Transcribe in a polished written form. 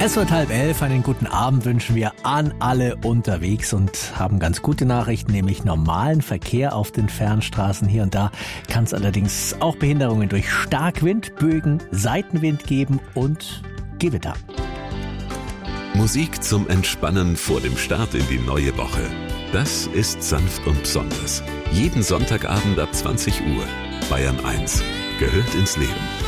Es wird 10:30, einen guten Abend wünschen wir an alle unterwegs und haben ganz gute Nachrichten, nämlich normalen Verkehr auf den Fernstraßen. Hier und da kann es allerdings auch Behinderungen durch Starkwind, Bögen, Seitenwind geben und Gewitter. Musik zum Entspannen vor dem Start in die neue Woche. Das ist sanft und besonders. Jeden Sonntagabend ab 20 Uhr. Bayern 1 gehört ins Leben.